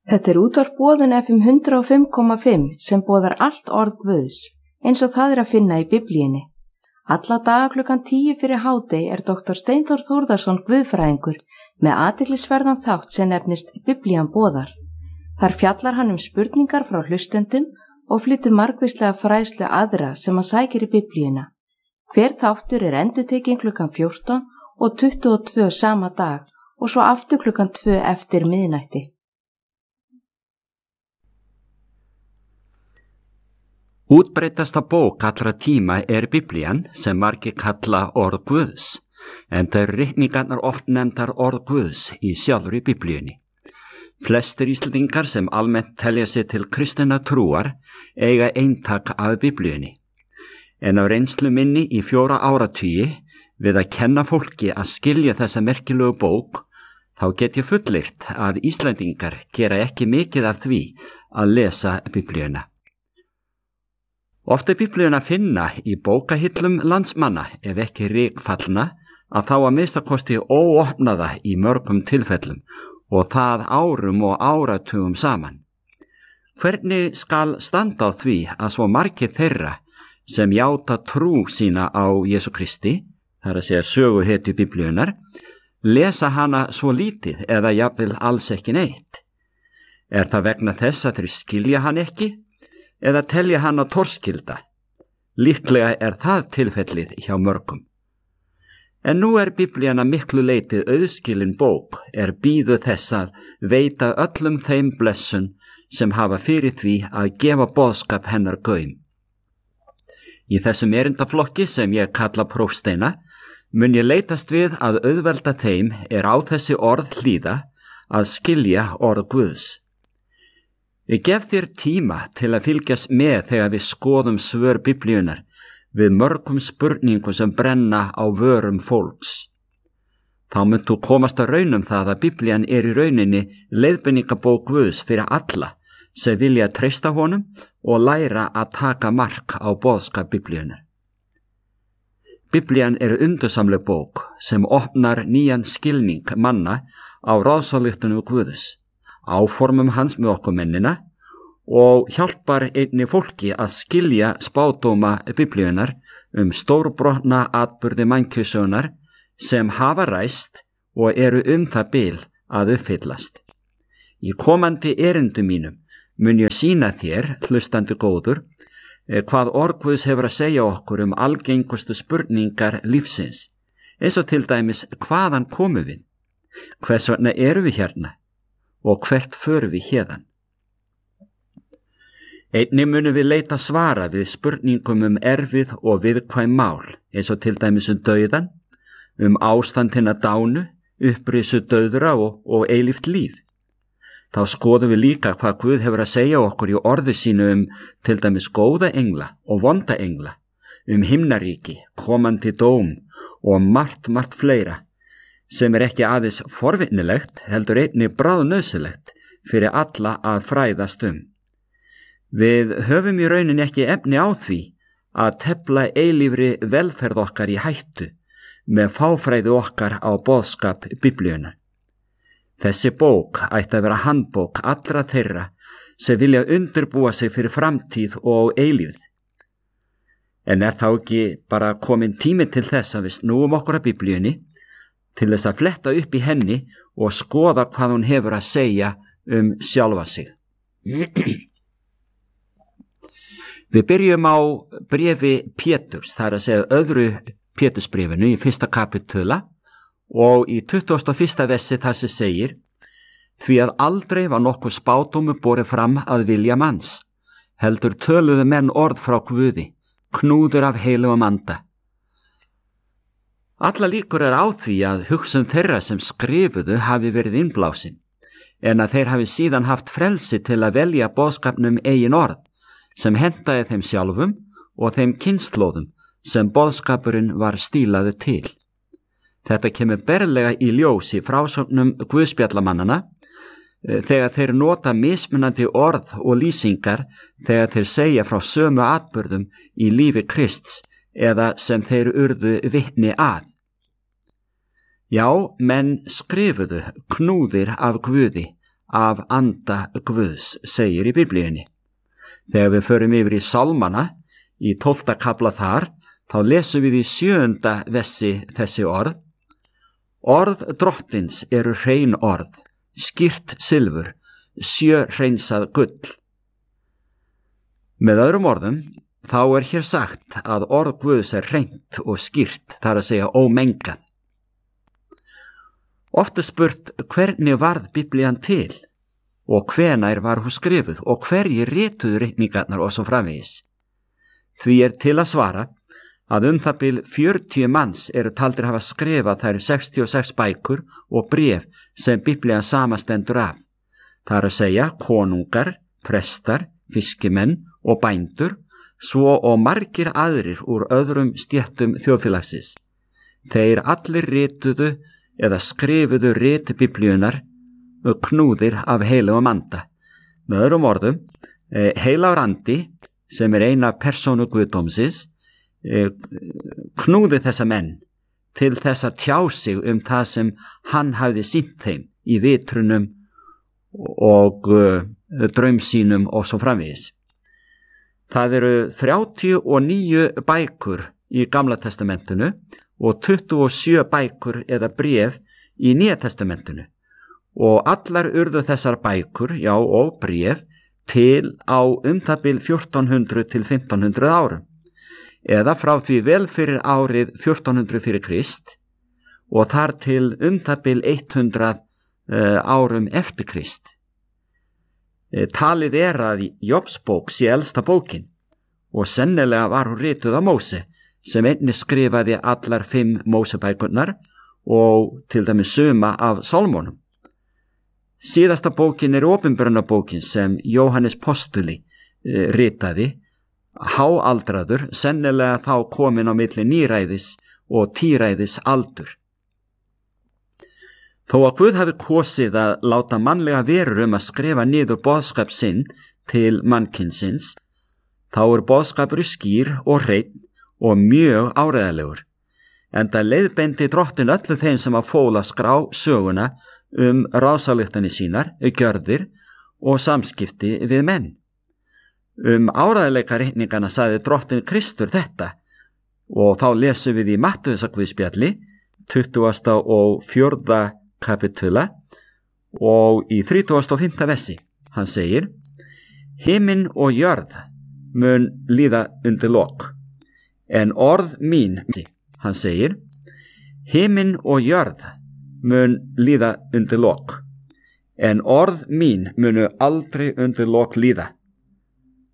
Þetta útvarp Boðun FM 105,5 sem boðar allt orð Guðs, eins og það að finna í Biblíunni. Alla daga klukkan 10 fyrir hádegi Dr. Steinþór Þórðarson guðfræðingur með athyglisverðan þátt sem nefnist Biblían boðar. Þar fjallar hann spurningar frá hlustendum og flytur margvíslega fræðslu aðra sem að sækir í Biblíuna. Hver þáttur endurtekinn klukkan 14 og 22 sama dag og svo aftur klukkan 2 eftir miðnætti. Útbreiddasta bók allra tíma Biblían sem margir kalla orð Guðs, enda ritningarnar oft nefndar orð Guðs í sjálfri Biblíunni. Flestir Íslendingar sem almennt telja sig til kristinna trúar eiga eintak af Biblíunni. En á reynslu minni í 4 áratugi við að kenna fólki að skilja þessa merkilegu bók, þá get ég fullyrt að Íslendingar gera ekki mikið af því að lesa Biblíuna. Oft Biblíuna að finna í bókahillum landsmanna ef ekki rykfallna að þá að minnstakosti óopnaða í mörgum tilfellum og það árum og áratugum saman. Hvernig skal standa á því að svo margir þeirra sem játa trú sína á Jesú Kristi, þar að segja söguhetju Biblíunar, lesa hana svo lítið eða jafnvel alls ekki neitt? Það vegna þess að þeir skilja hann ekki? Eða telja hann að torskilda? Líklega það tilfellið hjá mörgum. En nú Biblían að miklu leyti auðskilin bók býðu þess að veita öllum þeim blessun sem hafa fyrir því að gefa boðskap hennar gaum. Í þessum erindaflokki sem ég kalla prófsteina mun ég leitast við að auðvelda þeim á þessi orð hlýða að skilja orð Guðs. Ég gef þér tíma til að fylgjast með þegar við skoðum svör Biblíunar við mörgum spurningum sem brenna á vörum fólks. Þá munt þú komast að raun það að Biblían í rauninni leiðbeiningabók Guðs fyrir alla sem vilja treysta honum og læra að taka mark á boðskap Biblíunar. Biblían undursamleg bók sem opnar nýjan skilning manna á ráðsályktunum Guðs, áformum hans með okkur mennina og hjálpar einni fólki að skilja spádóma Biblíunar stórbrotna atburði mannkynssögunnar sem hafa ræst og það bil að uppfyllast. Í komandi erindum mínum mun ég sýna þér, hlustandi góður, hvað orð Guðs hefur að segja okkur algengustu spurningar lífsins, eins og til dæmis hvaðan komum við, hvers vegna við hérna og hvert förum við héðan. Einnig munum við leita svara við spurningum erfið og viðkvæm mál, eins og til dæmis dauðan, ástand hinna dánu, upprisu dauðra og eilíft líf. Þá skoðum við líka hvað Guð hefur að segja okkur í orði sínu til dæmis góða engla og vonda engla, himnaríki, komandi dóm og margt fleira, sem ekki aðeins forvitnilegt, heldur einnig bráðnauðsynlegt fyrir alla að fræðast Við höfum í rauninni ekki efni á því að tefla eilífri velferð okkar í hættu með fáfræði okkar á boðskap Biblíunar. Þessi bók ætti að vera handbók allra þeirra sem vilja undirbúa sig fyrir framtíð og eilífð. En þá ekki bara komin tími til þess að við snúum okkur að Biblíunni til þess að fletta upp í henni og skoða hvað hún hefur að segja sjálfa sig. Við byrjum á bréfi Péturs, það að segja öðru Pétursbréfinu í 1. kapitula og í 21. versi þar sem segir: Því að aldrei var nokkuð spádómur borið fram að vilja manns, heldur töluðu menn orð frá Guði, knúður af heilugum anda. Alla líkur á því að hugsun þeirra sem skrifuðu hafi verið innblásin, en að þeir hafi síðan haft frelsi til að velja boðskapnum eigin orð, sem hentaði þeim sjálfum og þeim kynslóðum sem boðskapurinn var stílaður til. Þetta kemur berlega í ljós í frásögnum guðspjallamannana þegar þeir nota mismunandi orð og lýsingar þegar þeir segja frá sömu atburðum í lífi Krists eða sem þeir urðu vitni að. Já, menn skrifuðu knúðir af Guði af anda Guðs, segir í Biblíunni. Þegar við förum yfir í Sálmana, í 12. kafla þar, þá lesum við í 7. versi þessi orð. Orð drottins eru hrein orð, skýrt silfur, hreinsað gull. Með öðrum orðum, þá er hér sagt að orð Guðs er hreint og skýrt, þar að segja ómengað. Oft er spurt hvernig varð Biblían til og hvenær var hún skrifuð og hverjir rituðu ritningarnar og svo framvegis. Því er til að svara að það bil 40 manns eru taldir hafa skrifað þær 66 bækur og bréf sem Biblían samastendur af. Það er að segja konungar, prestar, fiskimenn og bændur, svo og margir aðrir úr öðrum stéttum þjóðfélagsins. Þeir allir rituðu eða skrifuðu rit Biblíunar knúðir af heilagum anda. Með öðrum orðum, heilagur andi, sem er eina persónu guðdómsins, knúði þessa menn til þess að tjá sig það sem hann hafði sýnt þeim í vitrunum og draumsýnum og svo framvegis. Það eru 39 bækur í Gamla testamentinu og 27 bækur eða bréf í Nýja testamentinu og allar urðu þessar bækur, já og bréf, til á það bil 1400 til 1500 árum, eða frá því vel fyrir árið 1400 fyrir Krist og þar til það bil 100 árum eftir Krist. Talið er að Jobsbók sé elsta bókin og sennilega var hún rituð af Móse, sem einnig skrifaði allar 5 Mósebækurnar og til dæmis suma af Sálmónum. Síðasta bókin er opinberunarbókin sem Jóhannes postuli ritaði, háaldraður, sennilega þá komin á milli níræðis og tíræðis aldur. Þó að Guð hafi kosið að láta mannlega verur að skrifa niður boðskap sinn til mannkynsins, þá er boðskapur skýr og hreinn og mjög áreiðanlegur, enda leiðbeindi drottin öllu þeim sem að fóla skrá söguna ráðsályktanir sínar, gjörðir og samskipti við menn. Áreiðanleika reikningana sagði drottin Kristur þetta, og þá lesum við í Mattheusarguðspjalli 24. kapitula og í 35. versi. Hann segir: Himinn og jörð mun líða undir lok, en orð mín, hann segir, himinn og jörð mun líða undir lok, en orð mín munu aldrei undir lok líða.